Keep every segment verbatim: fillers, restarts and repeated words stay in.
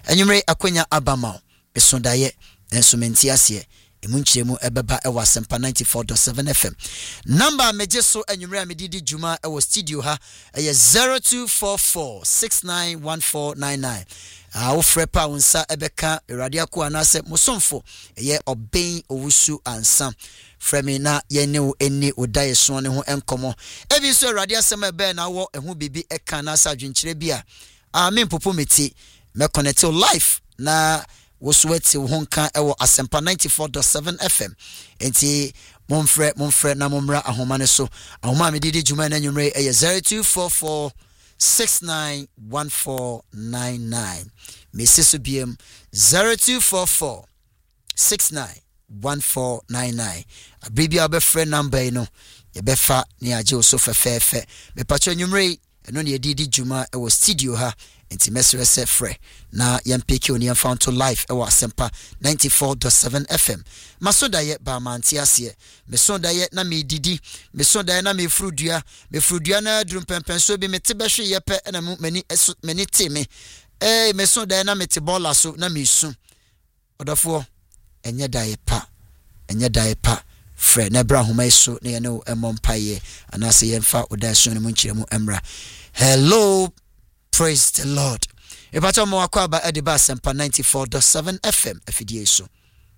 Enyumre akwenya abama besondaye enso mentiase emunchiremu ebeba ewa Asempa ninety-four point seven F M. Number meje so enyumre amedidi juma ewa studio ha eye zero two four four six nine one four nine nine. Ah wo frepa unsa ebeka radio ko anase musomfo eye oben owusu ansa fremi na yene wo eni odaye so ne ho enkomo ebi so radio asema ebe na wo ehu bibi eka na asa adwenkyere bia ah me popo meti me connect live na wo sweti wo honka ewo Asempa ninety-four point seven F M enti monfre monfre na momra ahoma ne so ahoma medidi juma na nwumre eye zero two four four six nine one four nine nine. Mesisu B M zero two four four six nine one four nine nine. A baby abe friend number you know. Ye befa ni aje so fe fe. Me pacho nwumre eno ne edidi juma e wo studio ha enti mesere se frɛ na yempeke oni found to life e wo Asempa ninety-four point seven F M. Masoda ye ba manti ase me sonda ye na me didi me sonda ye na me frudua me frudua na drum pempenso bi me tebehwe ye pe na mani mani teme eh me sonda ye na me tebola so na me su odofo enye dae pa enye dae pa frɛ na bra homa so na ye no emompaye anase ye mfa odaso ne munchiremu emra. Hello, praise the Lord. Ebato mo akwa ba ediba Asempa ninety-four point seven F M afidie so.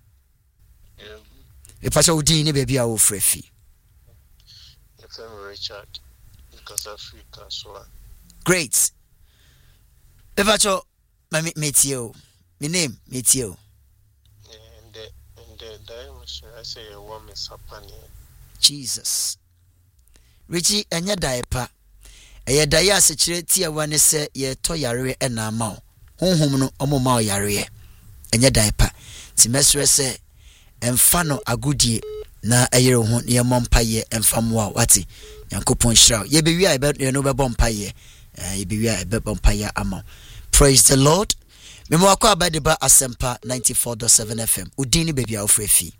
Ebato udi ni baby a wo frefi. F M Richard because Africa so. Great. Ebato my metio. My name metio. And the and the dimension I say a woman sapani. Jesus. Richie enya daipa. Eye daye asechire tia wane se ye to yare e na ma honhom no omo ma yare enye daipa ti mesre se emfa no agudie na eyere ho ye mompa ye emfa mo a wati yankopon hira ye be wi a ye no be bompa ye ye be wi a be bompa ye ama. Praise the Lord. Me mo akwa ba de ba Asempa ninety-four point seven F M udin ni baby a ofrefi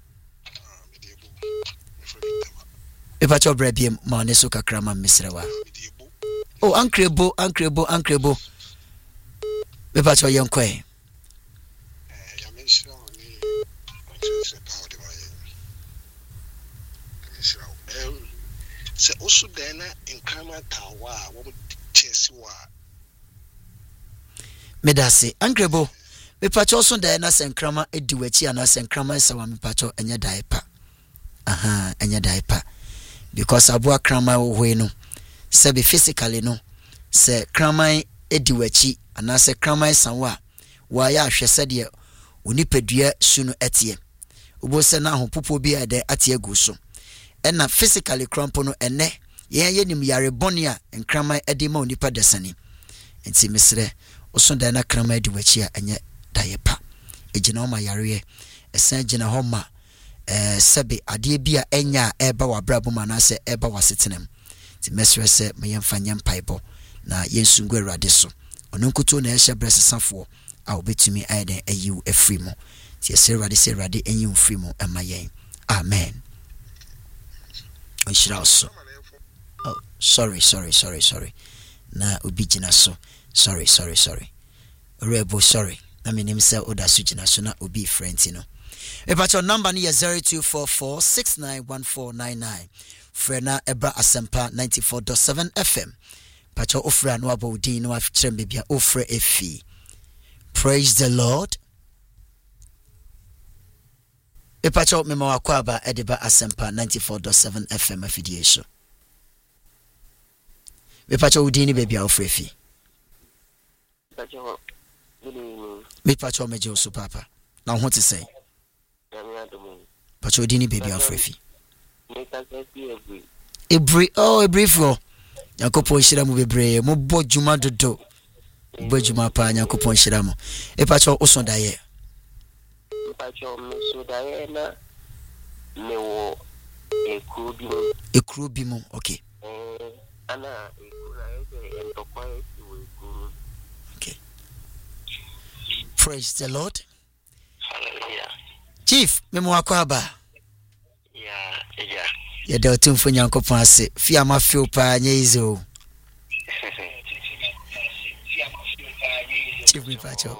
e pa cho bra biem ma ne so kakra ma mesrewa. Oh, Unkrebo, Unkrebo, Unkrebo. Me pacho yonkwe. Eh, ya mention ni se power de baye. Mention eh se osu dena enkrama tawa wo chesi wa. Me da se Unkrebo. Me pacho so dena se enkrama ediwachi ana se enkrama sawa me pacho enye daipa. Aha, enye daipa. Because abu akrama wo no sebe physically no se kraman ediwachi ana se kraman sanwa wa ya ahwese de onipadua sunu etie obo se na hopopo bi ade atie gu so ena physically crampo no ene ye ye nim yare boni a nkraman ede ma onipa desani enti mesre oso da na kraman ediwachi a enye dayepa ejina o ma yare esen gina ho ma eh sebe ade bi a enya eba wa brabo ma na se eba wa setenem ti mesre se me yemfa nyempaibo na yensungu Awurade so ononkuto na ehye bresesafo a obetumi ayden ayiw afrimo ti ese Awurade se Awurade enyiw afrimo emayen. Amen. Onshira so. Oh, sorry, sorry, sorry, sorry. Na obi gina so. Sorry, sorry, sorry. Orebo sorry. Na me nim se oda so gina so na obi friend no. E pa cho number ni zero two four four six nine one four nine nine. Frena Ebra Asempa ninety-four point seven F M. Pacho ofra no abodi no afchere bibia ofra efi. Praise the Lord. E pacho mema wakwa ba Ediba Asempa ninety-four point seven F M afidie so. E pacho udini bibia ofra efi. Pacho me pacho meje so papa. Na ho te say. Pacho udini bibia ofra efi. Ebri oh ebri fro Yakopon hira mu bebre mo bo djuma dodo bo djuma pa Yakopon hira mu e pa cho oson daye e pa cho me so daye na me wo ekru bi mo ekru bi mo okay eh ana ekru na e en to kwa ekru. Okay, praise the Lord. Hallelujah. Chief me mo akwaba yeah yeah ya da otumfo Nyankopon ase fi ama feel pa nya izo Chief me pacho